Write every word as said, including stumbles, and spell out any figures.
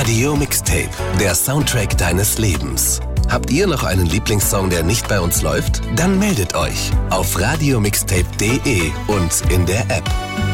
Radio Mixtape, der Soundtrack deines Lebens. Habt ihr noch einen Lieblingssong, der nicht bei uns läuft? Dann meldet euch auf radiomixtape punkt de und in der App.